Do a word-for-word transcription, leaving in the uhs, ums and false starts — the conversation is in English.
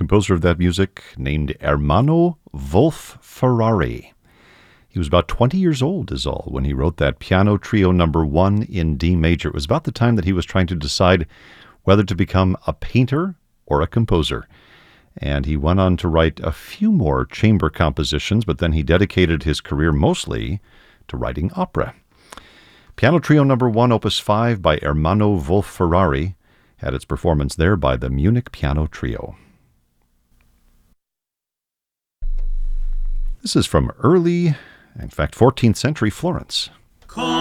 composer of that music named Ermanno Wolf Ferrari. He was about twenty years old is all when he wrote that piano trio number one in D major. It was about the time that he was trying to decide whether to become a painter or a composer. And he went on to write a few more chamber compositions, but then he dedicated his career mostly to writing opera. Piano Trio number one, Opus five by Ermanno Wolf Ferrari, had its performance there by the Munich Piano Trio. This is from early, in fact, fourteenth century Florence.